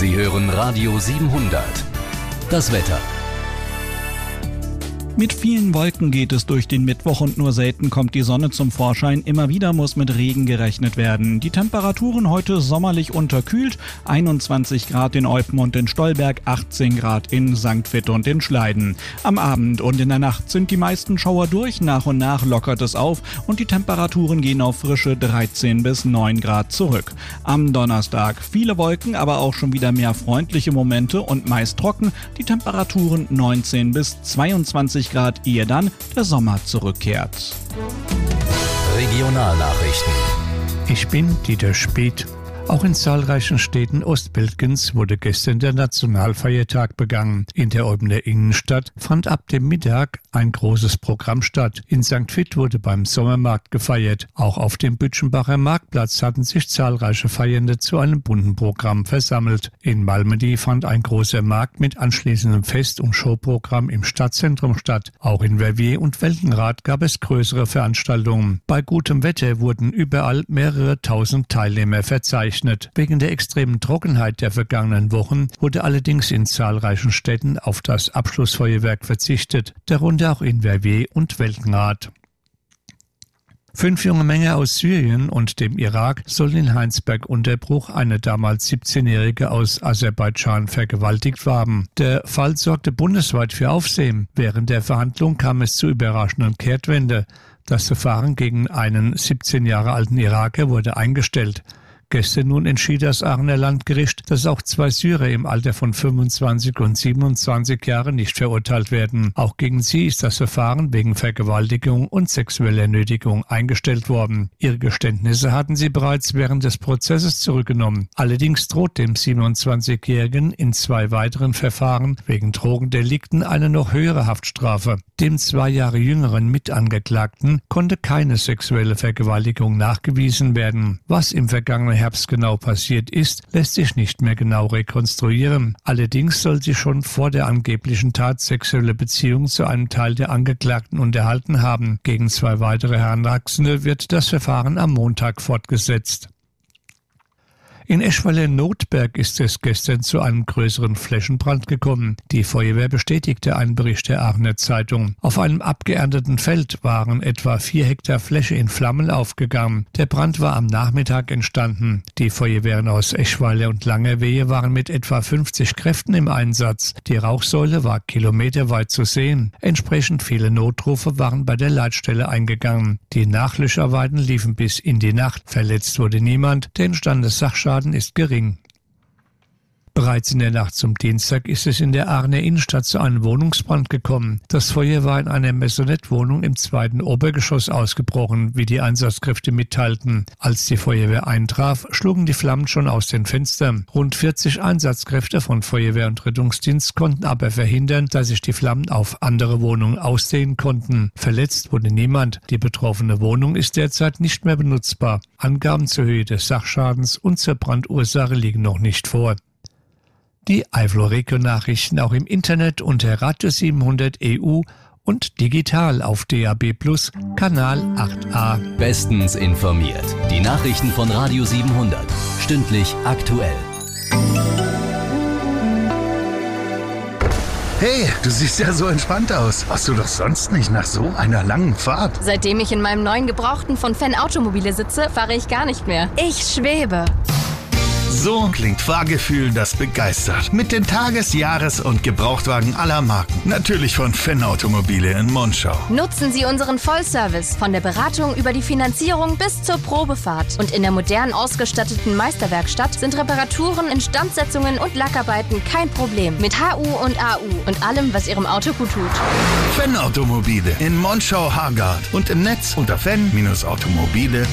Sie hören Radio 700. Das Wetter. Mit vielen Wolken geht es durch den Mittwoch und nur selten kommt die Sonne zum Vorschein. Immer wieder muss mit Regen gerechnet werden. Die Temperaturen heute sommerlich unterkühlt. 21 Grad in Eupen und in Stolberg, 18 Grad in St. Vith und in Schleiden. Am Abend und in der Nacht sind die meisten Schauer durch. Nach und nach lockert es auf und die Temperaturen gehen auf frische 13 bis 9 Grad zurück. Am Donnerstag viele Wolken, aber auch schon wieder mehr freundliche Momente und meist trocken. Die Temperaturen 19 bis 22 Grad, ehe dann der Sommer zurückkehrt. Regionalnachrichten. Ich bin Dieter Speth. Auch in zahlreichen Städten Ostbelgiens wurde gestern der Nationalfeiertag begangen. In der Eupener Innenstadt fand ab dem Mittag ein großes Programm statt. In St. Vith wurde beim Sommermarkt gefeiert. Auch auf dem Bütchenbacher Marktplatz hatten sich zahlreiche Feiernde zu einem bunten Programm versammelt. In Malmedy fand ein großer Markt mit anschließendem Fest- und Showprogramm im Stadtzentrum statt. Auch in Verviers und Weltenrath gab es größere Veranstaltungen. Bei gutem Wetter wurden überall mehrere tausend Teilnehmer verzeichnet. Wegen der extremen Trockenheit der vergangenen Wochen wurde allerdings in zahlreichen Städten auf das Abschlussfeuerwerk verzichtet, darunter auch in Verviers und Weltenrath. 5 junge Männer aus Syrien und dem Irak sollen in Heinsberg-Unterbruch eine damals 17-Jährige aus Aserbaidschan vergewaltigt haben. Der Fall sorgte bundesweit für Aufsehen. Während der Verhandlung kam es zu überraschenden Kehrtwende. Das Verfahren gegen einen 17 Jahre alten Iraker wurde eingestellt. Gestern nun entschied das Aachener Landgericht, dass auch 2 Syrer im Alter von 25 und 27 Jahren nicht verurteilt werden. Auch gegen sie ist das Verfahren wegen Vergewaltigung und sexueller Nötigung eingestellt worden. Ihre Geständnisse hatten sie bereits während des Prozesses zurückgenommen. Allerdings droht dem 27-Jährigen in 2 weiteren Verfahren wegen Drogendelikten eine noch höhere Haftstrafe. Dem 2 Jahre jüngeren Mitangeklagten konnte keine sexuelle Vergewaltigung nachgewiesen werden. Was im vergangenen Herbst genau passiert ist, lässt sich nicht mehr genau rekonstruieren. Allerdings soll sie schon vor der angeblichen Tat sexuelle Beziehungen zu einem Teil der Angeklagten unterhalten haben. Gegen 2 weitere Heranwachsende wird das Verfahren am Montag fortgesetzt. In Eschweiler-Notberg ist es gestern zu einem größeren Flächenbrand gekommen. Die Feuerwehr bestätigte einen Bericht der Aachener Zeitung. Auf einem abgeernteten Feld waren etwa 4 Hektar Fläche in Flammen aufgegangen. Der Brand war am Nachmittag entstanden. Die Feuerwehren aus Eschweiler und Langerwehe waren mit etwa 50 Kräften im Einsatz. Die Rauchsäule war kilometerweit zu sehen. Entsprechend viele Notrufe waren bei der Leitstelle eingegangen. Die Nachlöscharbeiten liefen bis in die Nacht. Verletzt wurde niemand. Der entstandene Sachschaden ist gering. Bereits in der Nacht zum Dienstag ist es in der Aachener Innenstadt zu einem Wohnungsbrand gekommen. Das Feuer war in einer Maisonette-Wohnung im 2. Obergeschoss ausgebrochen, wie die Einsatzkräfte mitteilten. Als die Feuerwehr eintraf, schlugen die Flammen schon aus den Fenstern. Rund 40 Einsatzkräfte von Feuerwehr und Rettungsdienst konnten aber verhindern, dass sich die Flammen auf andere Wohnungen ausdehnen konnten. Verletzt wurde niemand. Die betroffene Wohnung ist derzeit nicht mehr benutzbar. Angaben zur Höhe des Sachschadens und zur Brandursache liegen noch nicht vor. Die Eifel-Region-Nachrichten auch im Internet unter Radio 700 EU und digital auf DAB+ Kanal 8a. Bestens informiert. Die Nachrichten von Radio 700. Stündlich aktuell. Hey, du siehst ja so entspannt aus. Warst du doch sonst nicht nach so einer langen Fahrt? Seitdem ich in meinem neuen Gebrauchten von Fenn Automobile sitze, fahre ich gar nicht mehr. Ich schwebe. So klingt Fahrgefühl, das begeistert. Mit den Tages-, Jahres- und Gebrauchtwagen aller Marken. Natürlich von Fenn Automobile in Monschau. Nutzen Sie unseren Vollservice von der Beratung über die Finanzierung bis zur Probefahrt. Und in der modern ausgestatteten Meisterwerkstatt sind Reparaturen, Instandsetzungen und Lackarbeiten kein Problem. Mit HU und AU und allem, was Ihrem Auto gut tut. Fenn Automobile in Monschau-Hargard und im Netz unter fenn-automobile.de.